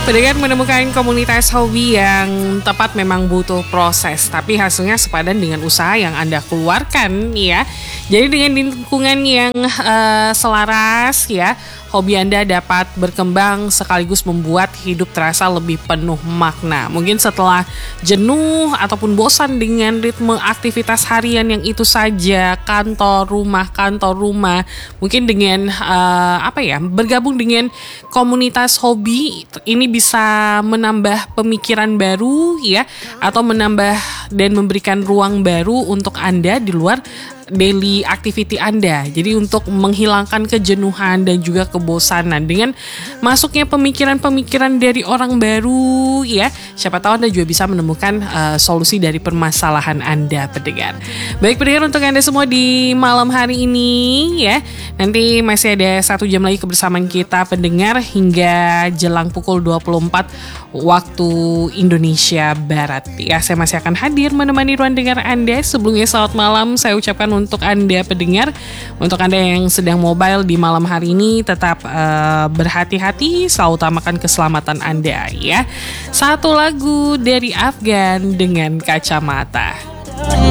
Pendengar menemukan komunitas hobi yang tepat memang butuh proses, tapi hasilnya sepadan dengan usaha yang Anda keluarkan ya. Jadi dengan lingkungan yang selaras ya, hobi Anda dapat berkembang sekaligus membuat hidup terasa lebih penuh makna. Mungkin setelah jenuh ataupun bosan dengan ritme aktivitas harian yang itu saja, kantor rumah, mungkin dengan bergabung dengan komunitas hobi ini bisa menambah pemikiran baru ya, atau menambah dan memberikan ruang baru untuk Anda di luar daily activity Anda. Jadi untuk menghilangkan kejenuhan dan juga kebosanan dengan masuknya pemikiran-pemikiran dari orang baru ya, siapa tahu Anda juga bisa menemukan solusi dari permasalahan Anda, pendengar. Baik pendengar, untuk Anda semua di malam hari ini ya, nanti masih ada 1 jam lagi kebersamaan kita pendengar hingga jelang pukul 24 waktu Indonesia Barat ya. Saya masih akan hadir menemani ruang dengar Anda. Sebelumnya selamat malam saya ucapkan untuk Anda pendengar. Untuk Anda yang sedang mobile di malam hari ini, tetap berhati-hati, selalu utamakan keselamatan Anda ya. Satu lagu dari Afgan dengan Kacamata.